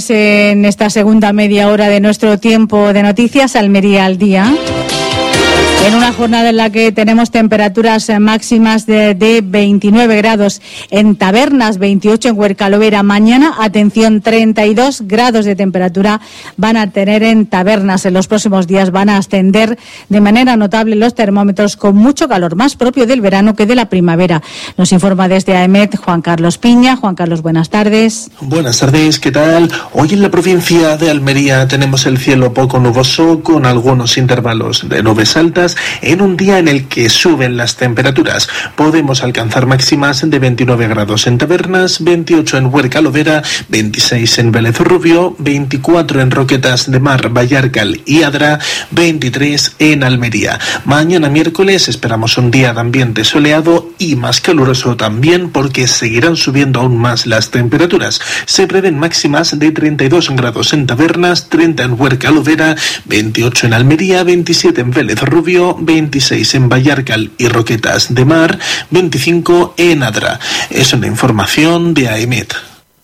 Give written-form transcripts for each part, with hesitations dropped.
En esta segunda media hora de nuestro tiempo de noticias, Almería al día. En una jornada en la que tenemos temperaturas máximas de 29 grados en Tabernas, 28 en Huercalovera. Mañana, atención, 32 grados de temperatura van a tener en Tabernas. En los próximos días van a ascender de manera notable los termómetros con mucho calor, más propio del verano que de la primavera. Nos informa desde AEMET Juan Carlos Piña. Juan Carlos, buenas tardes. Buenas tardes, ¿qué tal? Hoy en la provincia de Almería tenemos el cielo poco nuboso con algunos intervalos de nubes altas en un día en el que suben las temperaturas. Podemos alcanzar máximas de 29 grados en Tabernas, 28 en Huercalovera, 26 en Vélez Rubio, 24 en Roquetas de Mar, Vallarcal y Adra, 23 en Almería. Mañana miércoles esperamos un día de ambiente soleado y más caluroso también, porque seguirán subiendo aún más las temperaturas. Se prevén máximas de 32 grados en Tabernas, 30 en Huercalovera, 28 en Almería, 27 en Vélez Rubio, 26 en Vallarcal y Roquetas de Mar, 25 en Adra. Es una información de AEMET.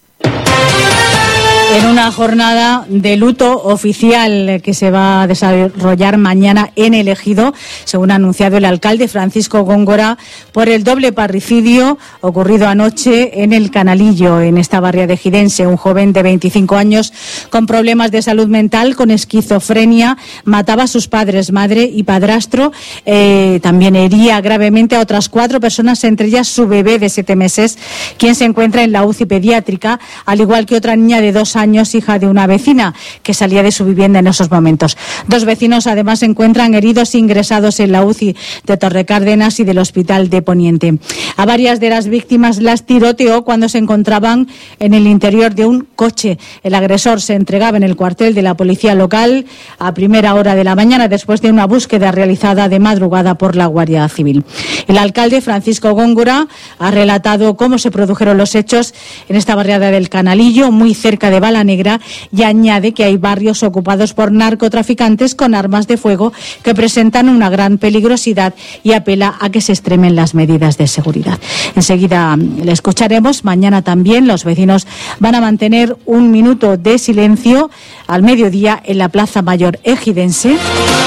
En una jornada de luto oficial que se va a desarrollar mañana en el Ejido, según ha anunciado el alcalde Francisco Góngora, por el doble parricidio ocurrido anoche en el Canalillo, en esta barriada ejidense. Un joven de 25 años con problemas de salud mental, con esquizofrenia, mataba a sus padres, madre y padrastro. También hería gravemente a otras 4 personas, entre ellas su bebé de 7 meses, quien se encuentra en la UCI pediátrica, al igual que otra niña de 2 años, hija de una vecina que salía de su vivienda en esos momentos. 2 vecinos además se encuentran heridos ingresados en la UCI de Torrecárdenas y del Hospital de Poniente. A varias de las víctimas las tiroteó cuando se encontraban en el interior de un coche. El agresor se entregaba en el cuartel de la policía local a primera hora de la mañana, después de una búsqueda realizada de madrugada por la Guardia Civil. El alcalde Francisco Góngora ha relatado cómo se produjeron los hechos en esta barriada del Canalillo, muy cerca de Bala Negra, y añade que hay barrios ocupados por narcotraficantes con armas de fuego que presentan una gran peligrosidad, y apela a que se extremen las medidas de seguridad. Enseguida le escucharemos. Mañana también los vecinos van a mantener un minuto de silencio al mediodía en la Plaza Mayor ejidense.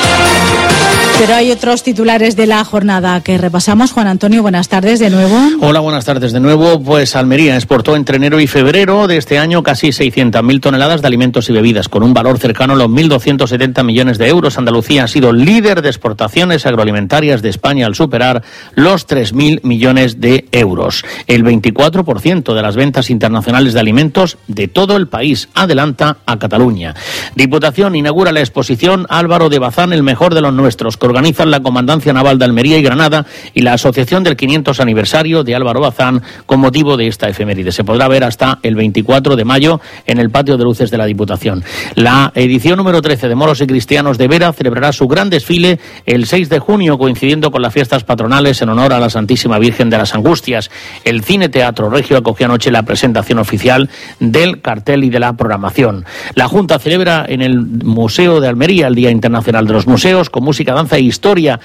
Pero hay otros titulares de la jornada que repasamos. Juan Antonio, buenas tardes de nuevo. Hola, buenas tardes de nuevo. Pues Almería exportó entre enero y febrero de este año casi 600.000 toneladas de alimentos y bebidas, con un valor cercano a los 1.270 millones de euros. Andalucía ha sido líder de exportaciones agroalimentarias de España al superar los 3.000 millones de euros. El 24% de las ventas internacionales de alimentos de todo el país adelanta a Cataluña. Diputación inaugura la exposición Álvaro de Bazán, el mejor de los nuestros, que organizan la Comandancia Naval de Almería y Granada y la Asociación del 500 aniversario de Álvaro Bazán, con motivo de esta efeméride. Se podrá ver hasta el 24 de mayo en el patio de luces de la Diputación. La edición número 13 de Moros y Cristianos de Vera celebrará su gran desfile el 6 de junio, coincidiendo con las fiestas patronales en honor a la Santísima Virgen de las Angustias. El Cine Teatro Regio acogió anoche la presentación oficial del cartel y de la programación. La Junta celebra en el Museo de Almería el Día Internacional de los Museos, con música, danza e historia